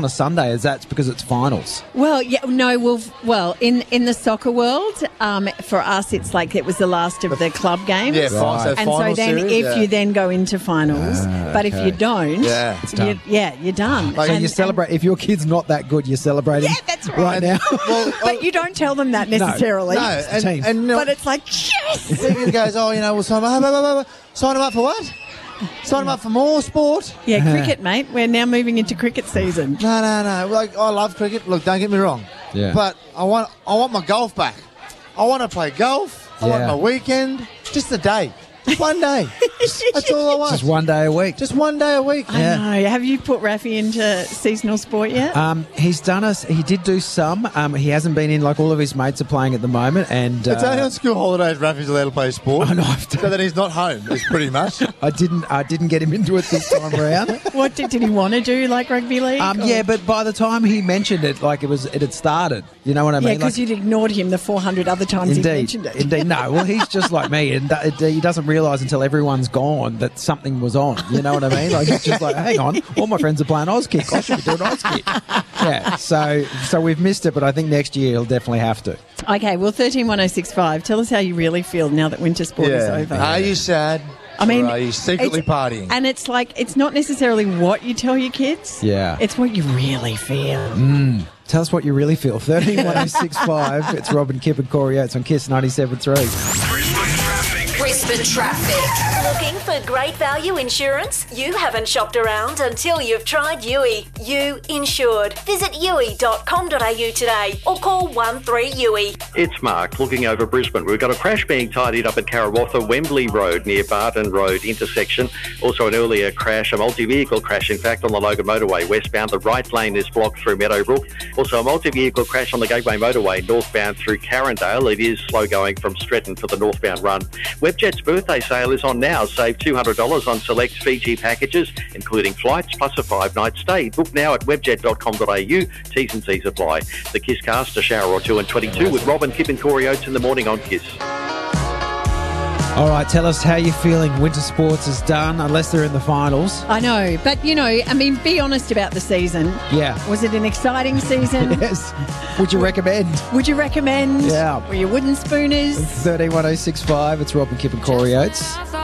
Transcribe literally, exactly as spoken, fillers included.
on a Sunday? Is that because it's finals? Well, yeah, no, well, well, in, in the soccer world, um, for us, it's like it was the last of the club games. Yeah, fine, Right. so And so final then series, if yeah. you then go into finals, Ah, but if okay. you don't, Yeah. It's done. you, yeah, you're done. Like, So And- you celebrate, if your kid's not that good, you're celebrating Yeah, that's right. right now. Well, But you don't tell them that necessarily. no, the and, team. and you know, But it's like, yes! he goes, oh, you know, we'll sign him up. Sign him up for what? Sign him up for more sport? Yeah, cricket, mate. We're now moving into cricket season. No, no, no. Like, I love cricket. Look, don't get me wrong. Yeah. But I want, I want my golf back. I want to play golf. I want Yeah. my weekend. Just a day. One day. That's all I want. Just one day a week. Just one day a week. I Yeah. know. Have you put Rafi into seasonal sport yet? Um, he's done us. He did do some. Um, he hasn't been in. Like all of his mates are playing at the moment, and It's uh, only on school holidays Rafi's allowed to play sport. I know, I've done- So that he's not home, is pretty much. I didn't. I didn't get him into it this time around. what did, did he want to do, like rugby league? Um, or- yeah, but by the time he mentioned it, like it was, it had started. You know what I Yeah, mean? because Like, you'd ignored him the four hundred other times he indeed, mentioned it. indeed. No, well, he's just like me, and th- he doesn't realise until everyone's gone that something was on. You know what I mean? Like he's just like, hang on, all my friends are playing Auskick. I should be doing Auskick. Yeah. So, so we've missed it, but I think next year he'll definitely have to. Okay, well, thirteen one oh six five. Tell us how you really feel now that winter sport is over. Are you sad? I mean, or are you secretly it's- partying? And it's like, it's not necessarily what you tell your kids. Yeah. It's what you really feel. Tell us what you really feel. thirteen one oh six five. It's Robin Kipp and Corey Oates on Kiss ninety-seven point three. Brisbane traffic. Brisbane traffic. Looking for great value insurance? You haven't shopped around until you've tried U I. You Insured. Visit u i dot com dot a u today or call one three U I. It's Mark looking over Brisbane. We've got a crash being tidied up at Karawatha, Wembley Road near Barton Road intersection. Also an earlier crash, a multi-vehicle crash in fact on the Logan Motorway westbound. The right lane is blocked through Meadowbrook. Also a multi-vehicle crash on the Gateway Motorway northbound through Carindale. It is slow going from Stretton for the northbound run. Webjet's birthday sale is on now. Save two hundred dollars on select Fiji packages, including flights plus a five-night stay. Book now at webjet dot com dot a u. T's and C's apply. The Kiss Cast, a shower or two and twenty-two with Robin, Kipp and Corey Oates in the morning on Kiss. All right, tell us how you're feeling. Winter sports is done, unless they're in the finals. I know, but you know, I mean, be honest about the season. Yeah. Was it an exciting season? Yes. Would you recommend? Would you recommend? Yeah. Were you wooden spooners? thirteen one oh six five. It's Robin Kipp and Corey Oates.